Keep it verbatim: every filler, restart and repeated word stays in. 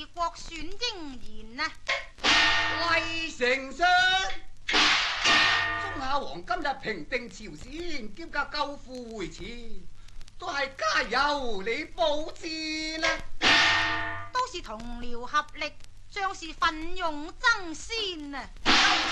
為國選英賢啊！ 魏丞相，中夏王今日平定朝鮮，兼架救父回朝，都係加油你保志啦！ 都是同僚合力，將士奮勇爭先啊！